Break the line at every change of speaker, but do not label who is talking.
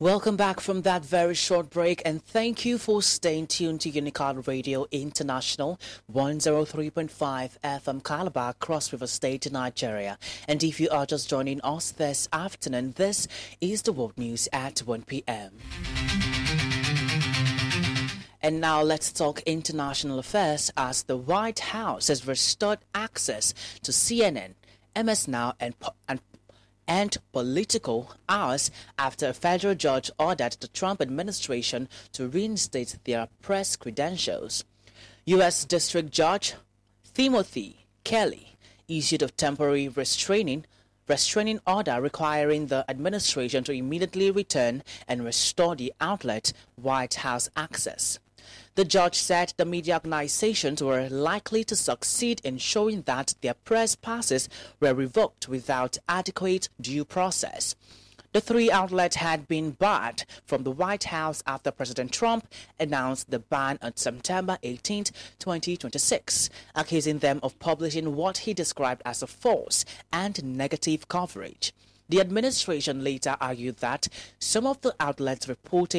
Welcome back from that very short break, and thank you for staying tuned to Unicard Radio International 103.5 FM Calabar, Cross River State, Nigeria. And if you are just joining us this afternoon, this is the World News at 1 p.m. And now let's talk international affairs as the White House has restored access to CNN, MS Now, and political hours after a federal judge ordered the Trump administration to reinstate their press credentials. U.S. District Judge Timothy Kelly issued a temporary restraining order requiring the administration to immediately return and restore the outlet White House access. The judge said the media organizations were likely to succeed in showing that their press passes were revoked without adequate due process. The three outlets had been barred from the White House after President Trump announced the ban on September 18, 2026, accusing them of publishing what he described as a false and negative coverage. The administration later argued that some of the outlets reporting